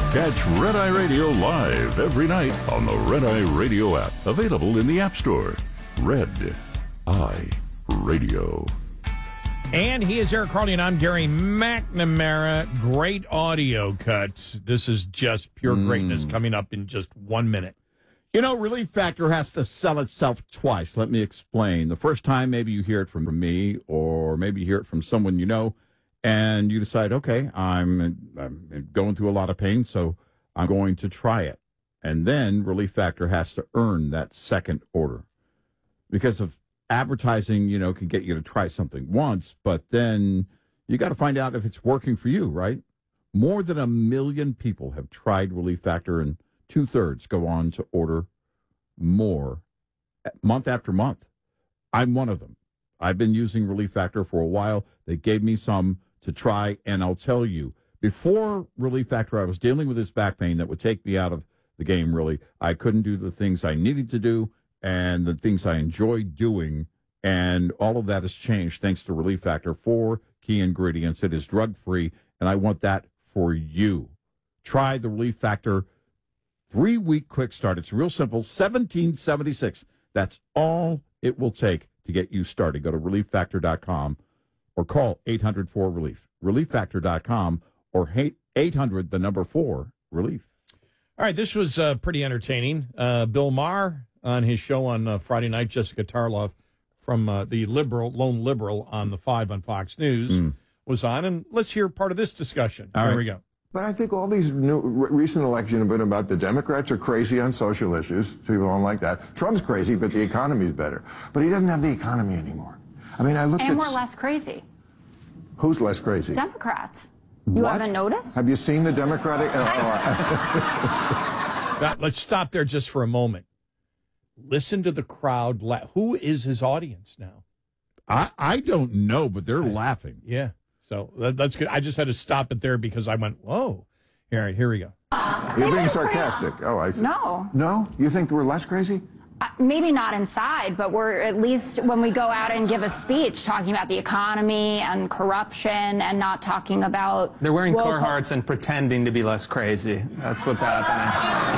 Catch Red Eye Radio live every night on the Red Eye Radio app. Available in the App Store. Red Eye Radio. And he is Eric Carly, and I'm Gary McNamara. Great audio cuts. This is just pure greatness coming up in just 1 minute. You know, Relief Factor has to sell itself twice. Let me explain. The first time, maybe you hear it from me, or maybe you hear it from someone you know, and you decide, okay, I'm going through a lot of pain, so I'm going to try it. And then Relief Factor has to earn that second order. Because of advertising, you know, can get you to try something once, but then you got to find out if it's working for you, right? More than 1 million people have tried Relief Factor, and 2/3 go on to order more month after month. I'm one of them. I've been using Relief Factor for a while. They gave me some to try, and I'll tell you, before Relief Factor, I was dealing with this back pain that would take me out of the game, really. I couldn't do the things I needed to do and the things I enjoyed doing, and all of that has changed thanks to Relief Factor. 4 key ingredients. It is drug-free, and I want that for you. Try the Relief Factor 3-week quick start. It's real simple, $17.76. That's all it will take to get you started. Go to relieffactor.com or call 800-4RELIEF. Relieffactor.com or 800-4-RELIEF. All right, this was pretty entertaining. Bill Maher on his show on Friday night, Jessica Tarloff from the Lone Liberal on the 5 on Fox News was on. And let's hear part of this discussion. Here we go. But I think all these recent elections have been about the Democrats are crazy on social issues. People don't like that. Trump's crazy, but the economy's better. But he doesn't have the economy anymore. I mean, I looked at... And we're less crazy. Who's less crazy? Democrats. You haven't noticed? Have you seen the Democratic... Now, let's stop there just for a moment. Listen to the crowd. Who is his audience now? I don't know, but they're laughing. Yeah. So that's good. I just had to stop it there because I went, whoa. All right, here we go. You're being sarcastic. Oh, I see. No. No? You think we're less crazy? Maybe not inside, but we're at least when we go out and give a speech talking about the economy and corruption and not talking about... They're wearing Carhartts and pretending to be less crazy. That's what's happening.